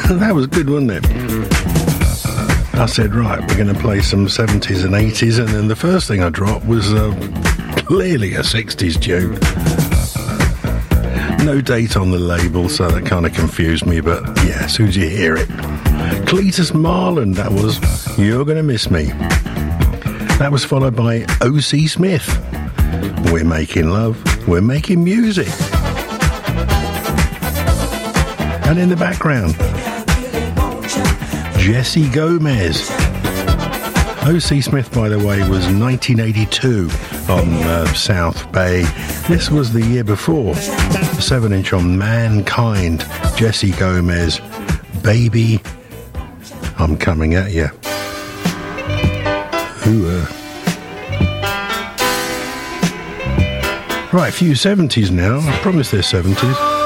That was good, wasn't it? I said, right, we're going to play some 70s and 80s, and then the first thing I dropped was clearly a 60s tune. No date on the label, so that kind of confused me, but yeah, as soon as you hear it. Cletus Marland, that was You're Gonna Miss Me. That was followed by O.C. Smith. We're making love, we're making music. And in the background, Jesse Gomez. O.C. Smith, by the way, was 1982 on South Bay. This was the year before. The 7-inch on Mankind. Jesse Gomez, Baby, I'm Coming At You. Right, a few 70s now. I promise they're 70s.